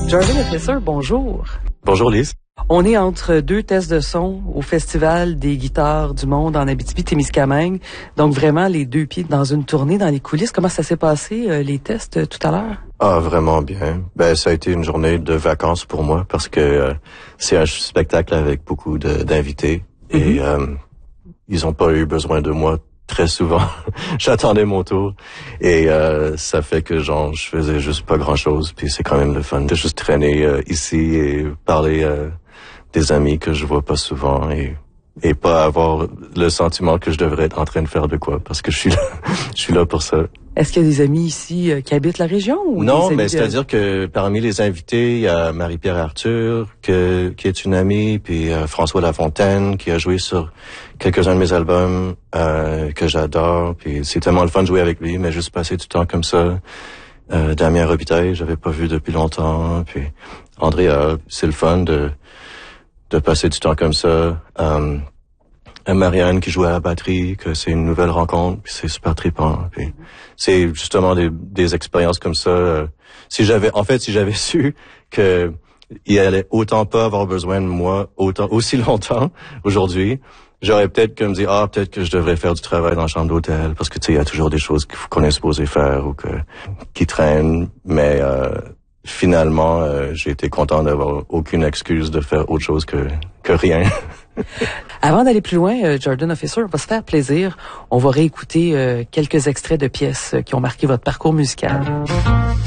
Jordan Officer, bonjour. Bonjour Lise. On est entre deux tests de son au Festival des guitares du monde en Abitibi-Témiscamingue. Donc vraiment les deux pieds dans une tournée dans les coulisses. Comment ça s'est passé, les tests tout à l'heure? Ah, vraiment bien. Ça a été une journée de vacances pour moi parce que c'est un spectacle avec beaucoup d'invités et ils ont pas eu besoin de moi très souvent. J'attendais mon tour et ça fait que je faisais juste pas grand-chose. Puis c'est quand même le fun de juste traîner ici et parler des amis que je vois pas souvent et pas avoir le sentiment que je devrais être en train de faire de quoi parce que je suis là pour ça. Est-ce qu'il y a des amis ici qui habitent la région? Ou non, mais c'est-à-dire que parmi les invités, il y a Marie-Pierre Arthur, qui est une amie, puis François Lafontaine, qui a joué sur quelques-uns de mes albums que j'adore. Puis c'est tellement le fun de jouer avec lui, mais juste passer du temps comme ça. Damien Robitaille, j'avais pas vu depuis longtemps. Puis Andrea, c'est le fun de passer du temps comme ça. Marianne qui jouait à la batterie, que c'est une nouvelle rencontre, puis c'est super trippant. Puis c'est justement des expériences comme ça. Si j'avais su que il allait autant pas avoir besoin de moi aussi longtemps aujourd'hui, j'aurais peut-être comme dit peut-être que je devrais faire du travail dans la chambre d'hôtel parce que tu sais il y a toujours des choses qu'on est supposé faire ou qui traînent, mais finalement j'ai été content d'avoir aucune excuse de faire autre chose que rien. Avant d'aller plus loin, Jordan Officer, on va se faire plaisir. On va réécouter quelques extraits de pièces qui ont marqué votre parcours musical.